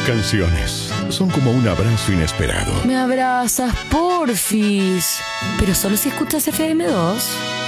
Canciones son como un abrazo inesperado. Me abrazas, porfis. Pero solo si escuchas FM2.